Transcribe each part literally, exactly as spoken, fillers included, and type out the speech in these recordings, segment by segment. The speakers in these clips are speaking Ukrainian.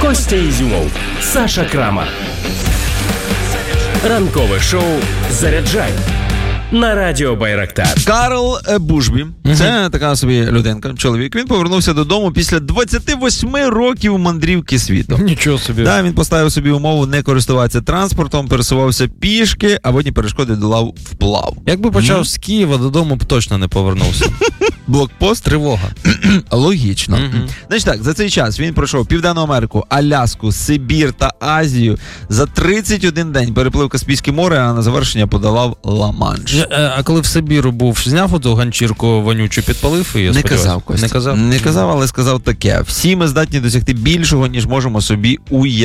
Костя Ізюмов, Саша Крамар. Ранкове шоу «Заряджай» на радіо Байрактар. Карл Бушбі, mm-hmm. це така собі людинка, чоловік. Він повернувся додому після двадцять вісім років мандрівки світом. Нічого собі. Да, він поставив собі умову не користуватися транспортом, пересувався пішки, а водні перешкоди долав вплав. Якби почав mm-hmm. з Києва, додому б точно не повернувся. Блокпост? Тривога. Логічно. Mm-hmm. Значить так, за цей час він пройшов Південну Америку, Аляску, Сибір та Азію. За тридцять один день переплив Каспійське море, а на завершення подолав Ла-Манш. А коли в Сибіру був, зняв оту ганчірку вонючу, підпалив її? Не казав, Костя. Не казав? Не казав, але сказав таке. Всі ми здатні досягти більшого, ніж можемо собі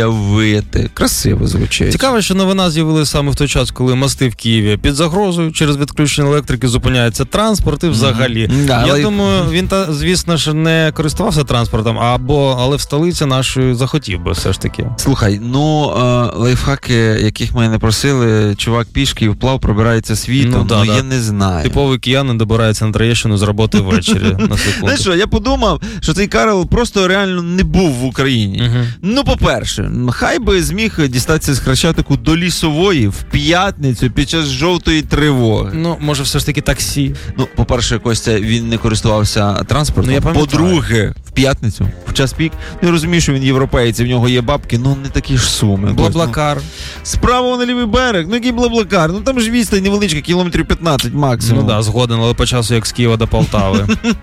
уявити. Красиво звучить. Цікаво, що новина з'явилася саме в той час, коли мости в Києві під загрозою, через відключення електрики зупиняється транспорт і взагалі. Mm-hmm. Да, Я але... думаю, він, та, звісно ж, не користувався транспортом, або, але в столиці нашої захотів би все ж таки. Слухай, ну, е, лайфхаки, яких ми не просили, чувак пішки і вплав пробирається світом, ну, да, ну да. я не знаю. Типовий киянин добирається на Троєщину з роботи ввечері, на секунду. Знаєш що, я подумав, що цей Карл просто реально не був в Україні. Uh-huh. Ну, по-перше, хай би зміг дістатися з Хрещатику до Лісової в п'ятницю під час жовтої тривоги. Ну, може, все ж таки таксі. Ну, по-перше, Костя, він не користувався транспортом. Ну, по-друге, в п'ятницю, в час пік, ну, я розумію, що він європейець, в нього є бабки, ну, не такі ж суми. Блаблакар. Ну, справа на лівий берег, ну, який Блаблакар? Ну, там ж відстань невеличка, кілометрів п'ятнадцять максимум. Ну, да, згоден, але по часу як з Києва до Полтави.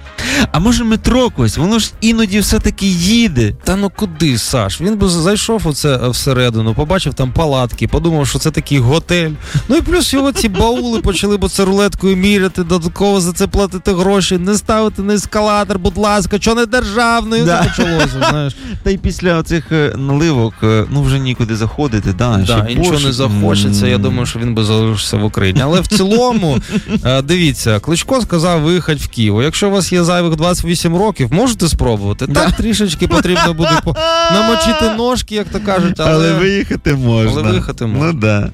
А може метро, Кось? Воно ж іноді все-таки їде. Та ну куди, Саш? Він би зайшов оце всередину, побачив там палатки, подумав, що це такий готель. Ну і плюс його ці баули почали б це рулеткою міряти, додатково за це платити гроші, не ставити на ескалатор, будь ласка, що не державною, да. Не почалося, знаєш. Та й після оцих наливок, ну вже нікуди заходити, да, да, ще нічого не захочеться, я думаю, що він би залишився в Україні. Але в цілому, дивіться, Кличко сказав виїхати в Київ. Якщо у вас є зайвих двадцять вісім років, можете спробувати. Да. Так трішечки потрібно буде по... намочити ножки, як то кажуть. Але, але виїхати можна. Але виїхати можна. Ну да.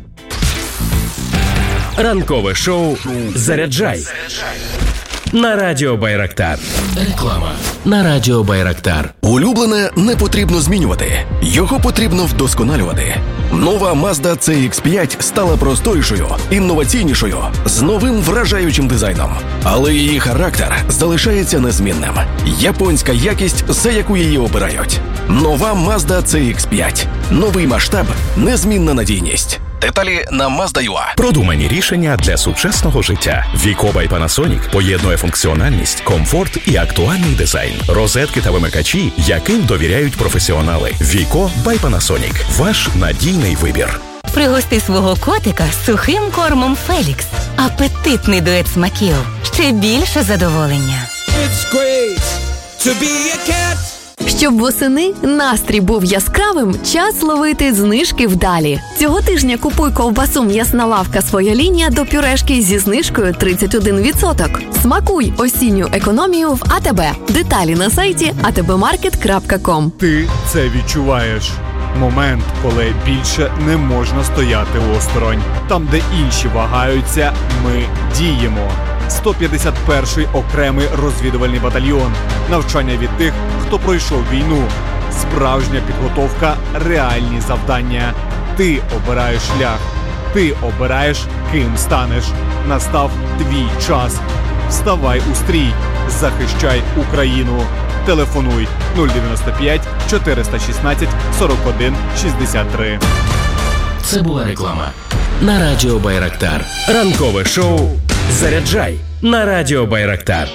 Ранкове шоу «Заряджай» на радіо Байрактар. Реклама на радіо Байрактар. Улюблене не потрібно змінювати. Його потрібно вдосконалювати. Нова Mazda цей ікс п'ять стала просторішою, інноваційнішою, з новим вражаючим дизайном. Але її характер залишається незмінним. Японська якість, за яку її обирають. Нова Mazda цей ікс п'ять. Новий масштаб, незмінна надійність. Деталі на Mazda точка ю а. Продумані рішення для сучасного життя. Віко by Panasonic поєднує функціональність, комфорт і актуальний дизайн. Розетки та вимикачі, яким довіряють професіонали. Віко by Panasonic. Ваш надійний вибір. Пригости свого котика сухим кормом Фелікс. Апетитний дует смаків. Ще більше задоволення. It's great to be a cat. Щоб восени настрій був яскравим, час ловити знижки вдалі. Цього тижня купуй ковбасу «М'ясна лавка своя лінія» до пюрешки зі знижкою тридцять один відсоток. Смакуй осінню економію в АТБ. Деталі на сайті а те бе маркет крапка ком. Ти це відчуваєш. Момент, коли більше не можна стояти осторонь. Там, де інші вагаються, ми діємо. сто п'ятдесят перший окремий розвідувальний батальйон. Навчання від тих, хто пройшов війну. Справжня підготовка, реальні завдання. Ти обираєш шлях. Ти обираєш, ким станеш. Настав твій час. Вставай у стрій. Захищай Україну. Телефонуй нуль дев'яносто п'ять чотириста шістнадцять сорок один шістдесят три. Це була реклама на радіо Байрактар. Ранкове шоу «Заряджай» на радіо Байрактар.